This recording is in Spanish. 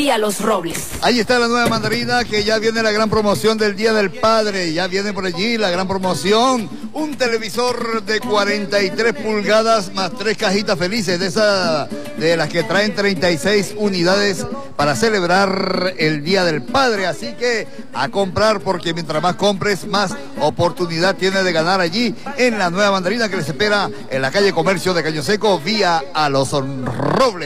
vía Los Robles. Ahí está la nueva mandarina, que ya viene la gran promoción del Día del Padre. Ya viene por allí la gran promoción. Un televisor de 43 pulgadas más 3 cajitas felices de las que traen 36 unidades para celebrar el Día del Padre. Así que a comprar, porque mientras más compres, más oportunidad tiene de ganar allí en la nueva mandarina, que les espera en la calle Comercio de Caño Seco, vía a Los Robles.